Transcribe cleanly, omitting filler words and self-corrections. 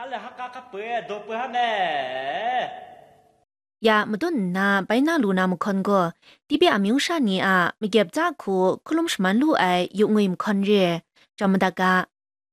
เลยฮักกะขับเปื่อโดเปื่อฮะแน่ยามาตุนนาไปนาลูนามคอนก็ที่เปียมิวชานีอาไม่เก็บจากคูคลุมชมันลูไอยุงเงิมคอนเรจำมดากา